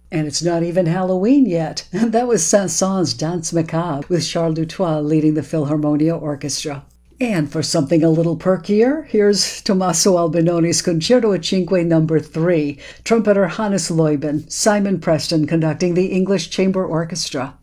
And it's not even Halloween yet. That was Saint-Saëns' Danse Macabre with Charles Dutoit leading the Philharmonia Orchestra. And for something a little perkier, here's Tommaso Albinoni's Concerto a Cinque No. 3, trumpeter Hannes Leuben, Simon Preston conducting the English Chamber Orchestra.